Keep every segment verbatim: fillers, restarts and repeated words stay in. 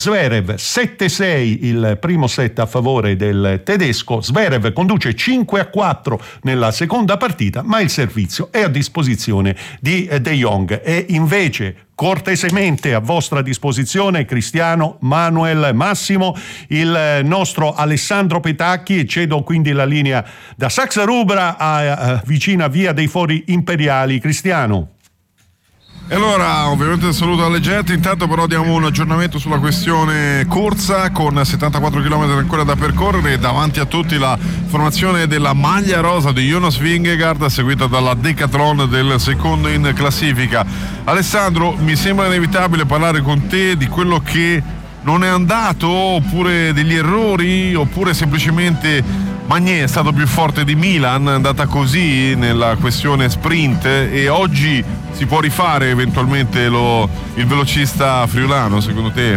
Zverev sette sei il primo set a favore del tedesco. Zverev conduce cinque a quattro nella seconda partita, ma il servizio è a disposizione di De Jong. E invece cortesemente a vostra disposizione Cristiano, Manuel, Massimo, il nostro Alessandro Petacchi, e cedo quindi la linea da Saxa Rubra a, a vicina Via dei Fori Imperiali. Cristiano. E allora ovviamente saluto alle jet, intanto però diamo un aggiornamento sulla questione corsa con settantaquattro chilometri ancora da percorrere. Davanti a tutti la formazione della maglia rosa di Jonas Vingegaard, seguita dalla Decathlon del secondo in classifica. Alessandro, mi sembra inevitabile parlare con te di quello che non è andato, oppure degli errori, oppure semplicemente Magnier è stato più forte di Milan, è andata così nella questione sprint, e oggi si può rifare eventualmente lo, il velocista friulano, secondo te?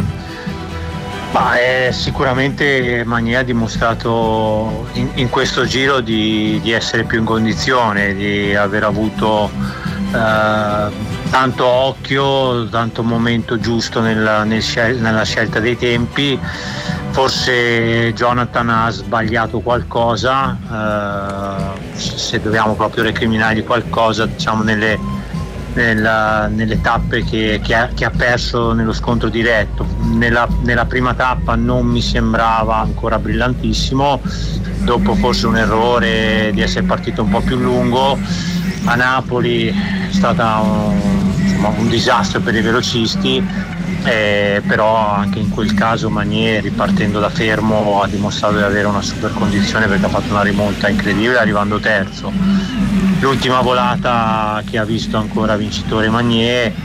Ma eh, sicuramente Magnier ha dimostrato in, in questo giro di, di essere più in condizione, di aver avuto eh, tanto occhio, tanto momento giusto nella, nel scel- nella scelta dei tempi. Forse Jonathan ha sbagliato qualcosa, eh, se dobbiamo proprio recriminargli qualcosa, diciamo nelle, nella, nelle tappe che, che, ha, che ha perso nello scontro diretto. Nella, nella prima tappa non mi sembrava ancora brillantissimo, dopo forse un errore di essere partito un po' più lungo. A Napoli è stata un, insomma, un disastro per i velocisti. Eh, però anche in quel caso Magnier, ripartendo da fermo, ha dimostrato di avere una super condizione, perché ha fatto una rimonta incredibile arrivando terzo. L'ultima volata che ha visto ancora vincitore Magnier,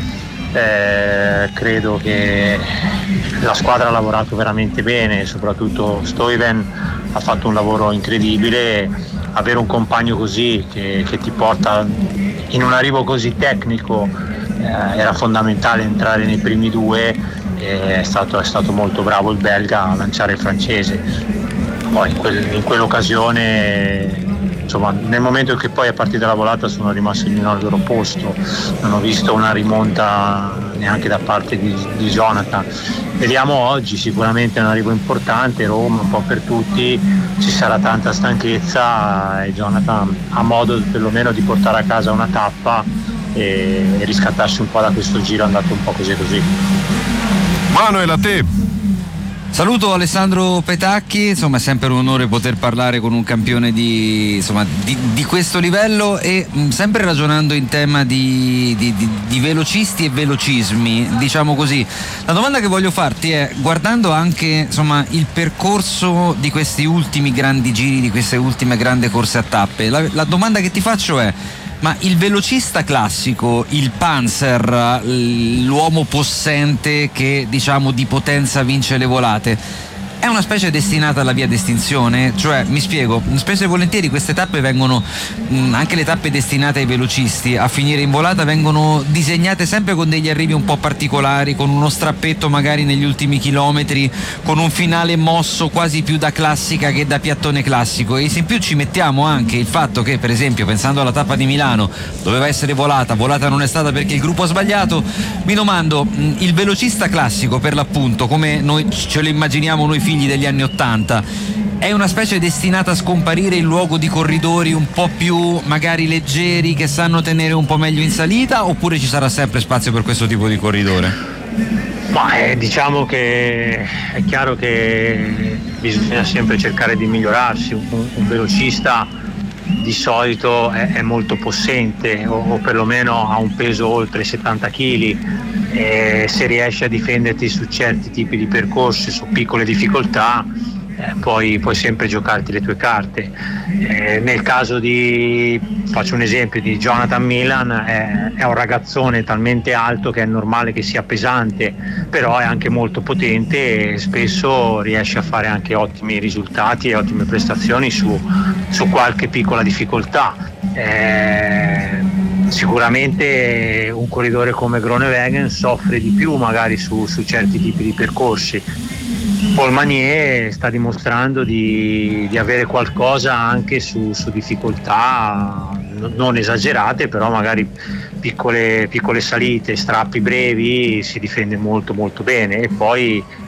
eh, credo che la squadra ha lavorato veramente bene, soprattutto Stuyven ha fatto un lavoro incredibile. Avere un compagno così che, che ti porta in un arrivo così tecnico, Eh, era fondamentale entrare nei primi due, e è stato, è stato molto bravo il belga a lanciare il francese. Poi in, quel, in quell'occasione, insomma, nel momento che poi è partita la volata sono rimasto in un albero opposto, non ho visto una rimonta neanche da parte di, di Jonathan. Vediamo oggi, sicuramente è un arrivo importante, Roma un po' per tutti, ci sarà tanta stanchezza e Jonathan ha modo perlomeno di portare a casa una tappa e riscattarsi un po' da questo giro andato un po' così così. Manuel, a te. Saluto Alessandro Petacchi, insomma è sempre un onore poter parlare con un campione di, insomma, di, di questo livello, e mh, sempre ragionando in tema di, di, di, di velocisti e velocismi, diciamo così. La domanda che voglio farti è, guardando anche insomma il percorso di questi ultimi grandi giri, di queste ultime grandi corse a tappe, la, la domanda che ti faccio è: ma il velocista classico, il Panzer, l'uomo possente che diciamo di potenza vince le volate, è una specie destinata alla via d'estinzione? Cioè, mi spiego, spesso e volentieri queste tappe vengono, mh, anche le tappe destinate ai velocisti a finire in volata, vengono disegnate sempre con degli arrivi un po' particolari, con uno strappetto magari negli ultimi chilometri, con un finale mosso quasi più da classica che da piattone classico. E se in più ci mettiamo anche il fatto che, per esempio, pensando alla tappa di Milano, doveva essere volata, volata non è stata perché il gruppo ha sbagliato, mi domando, mh, il velocista classico, per l'appunto, come noi ce lo immaginiamo noi figli degli anni ottanta, è una specie destinata a scomparire in luogo di corridori un po' più magari leggeri, che sanno tenere un po' meglio in salita, oppure ci sarà sempre spazio per questo tipo di corridore? Ma eh, diciamo che è chiaro che bisogna sempre cercare di migliorarsi. Un, un velocista di solito è, è molto possente, o, o perlomeno ha un peso oltre settanta chili, e se riesci a difenderti su certi tipi di percorsi, su piccole difficoltà, eh, poi puoi sempre giocarti le tue carte. Eh, nel caso di, faccio un esempio, di Jonathan Milan, è, è un ragazzone talmente alto che è normale che sia pesante, però è anche molto potente e spesso riesce a fare anche ottimi risultati e ottime prestazioni su, su qualche piccola difficoltà. Eh, sicuramente un corridore come Groenewegen soffre di più magari su, su certi tipi di percorsi. Paul Magnier sta dimostrando di, di avere qualcosa anche su, su difficoltà non esagerate, però magari piccole, piccole salite, strappi brevi, si difende molto molto bene, e poi